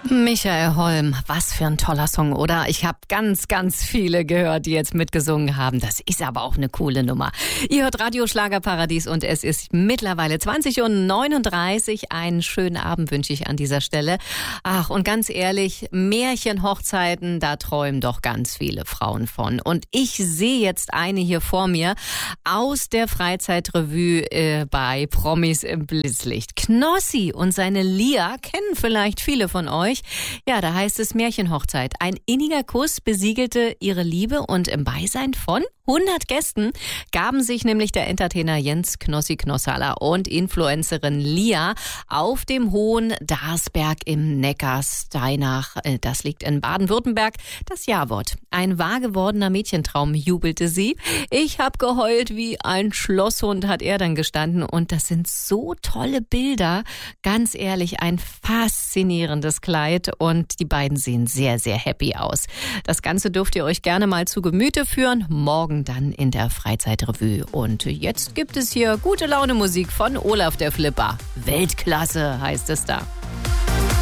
Michael Holm, was für ein toller Song, oder? Ich habe ganz, ganz viele gehört, die jetzt mitgesungen haben. Das ist aber auch eine coole Nummer. Ihr hört Radio Schlagerparadies und es ist mittlerweile 20:39 Uhr. Einen schönen Abend wünsche ich an dieser Stelle. Ach, und ganz ehrlich, Märchenhochzeiten, da träumen doch ganz viele Frauen von. Und ich sehe jetzt eine hier vor mir aus der Freizeitrevue bei Promis im Blitzlicht. Knossi und seine Lia kennen vielleicht viele von euch. Ja, da heißt es Märchenhochzeit. Ein inniger Kuss besiegelte ihre Liebe und im Beisein von 100 Gästen gaben sich nämlich der Entertainer Jens Knossi Knossalla und Influencerin Lia auf dem Hohen Darsberg im Neckarsteinach. Das liegt in Baden-Württemberg. Das Jawort. Ein wahr gewordener Mädchentraum, jubelte sie. Ich habe geheult wie ein Schlosshund, hat er dann gestanden. Und das sind so tolle Bilder. Ganz ehrlich, ein faszinierendes Kleid. Und die beiden sehen sehr, sehr happy aus. Das Ganze dürft ihr euch gerne mal zu Gemüte führen. Morgen dann in der Freizeitrevue. Und jetzt gibt es hier gute Laune Musik von Olaf der Flipper. Weltklasse heißt es da.